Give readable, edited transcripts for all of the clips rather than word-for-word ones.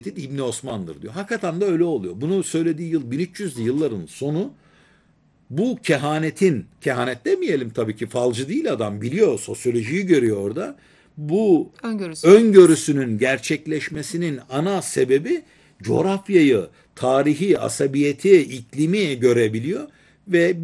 İbni Osman'dır diyor. Hakikaten de öyle oluyor. Bunu söylediği yıl 1300'lü yılların sonu. Bu kehanetin, kehanet demeyelim tabii ki, falcı değil adam, biliyor, sosyolojiyi görüyor orada. Bu Öngörüsü. öngörüsünün gerçekleşmesinin ana sebebi coğrafyayı, tarihi, asabiyeti, iklimi görebiliyor. Ve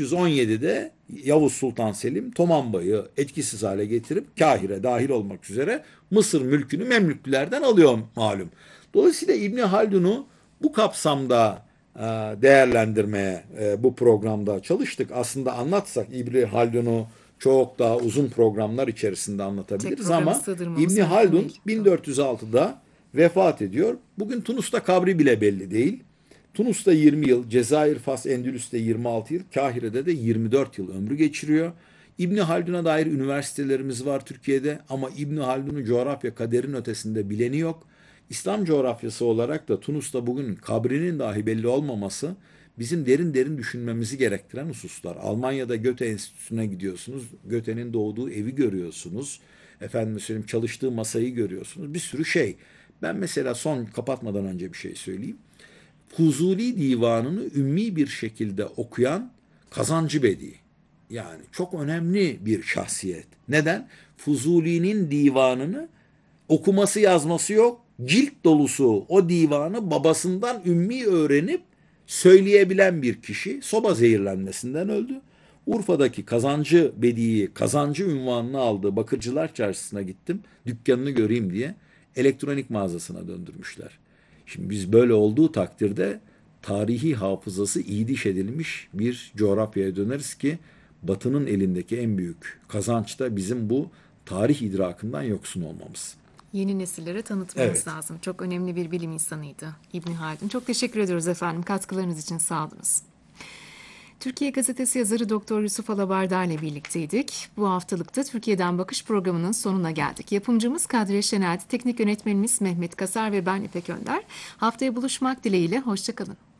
1517'de Yavuz Sultan Selim Tomamba'yı etkisiz hale getirip Kahire dahil olmak üzere Mısır mülkünü Memlüklülerden alıyor malum. Dolayısıyla İbni Haldun'u bu kapsamda değerlendirmeye bu programda çalıştık. Aslında anlatsak İbni Haldun'u çok daha uzun programlar içerisinde Tek anlatabiliriz programı ama sığdırmamız İbni mümkün Haldun değil. Doğru. 1406'da vefat ediyor. Bugün Tunus'ta kabri bile belli değil. Tunus'ta 20 yıl, Cezayir, Fas, Endülüs'te 26 yıl, Kahire'de de 24 yıl ömrü geçiriyor. İbni Haldun'a dair üniversitelerimiz var Türkiye'de ama İbni Haldun'un coğrafya kaderin ötesinde bileni yok. İslam coğrafyası olarak da Tunus'ta bugün kabrinin dahi belli olmaması bizim derin derin düşünmemizi gerektiren hususlar. Almanya'da Goethe Enstitüsü'ne gidiyorsunuz. Goethe'nin doğduğu evi görüyorsunuz. Efendim söyleyeyim, çalıştığı masayı görüyorsunuz. Bir sürü şey. Ben mesela son kapatmadan önce bir şey söyleyeyim. Fuzuli divanını ümmi bir şekilde okuyan Kazancı Bedi. Yani çok önemli bir şahsiyet. Neden? Fuzuli'nin divanını okuması yazması yok. Cilt dolusu o divanı babasından ümmi öğrenip söyleyebilen bir kişi soba zehirlenmesinden öldü. Urfa'daki Kazancı Bedi'yi, Kazancı unvanını aldığı Bakırcılar Çarşısı'na gittim. Dükkanını göreyim diye elektronik mağazasına döndürmüşler. Şimdi biz böyle olduğu takdirde tarihi hafızası iyiliş edilmiş bir coğrafyaya döneriz ki Batı'nın elindeki en büyük kazanç da bizim bu tarih idrakından yoksun olmamız. Yeni nesillere tanıtmamız Evet. lazım. Çok önemli bir bilim insanıydı İbni Haldun. Çok teşekkür ediyoruz efendim. Katkılarınız için sağ olunuz. Türkiye Gazetesi yazarı Doktor Yusuf Alabardar ile birlikteydik. Bu haftalıkta Türkiye'den Bakış programının sonuna geldik. Yapımcımız Kadriye Şener'di, teknik yönetmenimiz Mehmet Kasar ve ben İpek Önder. Haftaya buluşmak dileğiyle, hoşça kalın.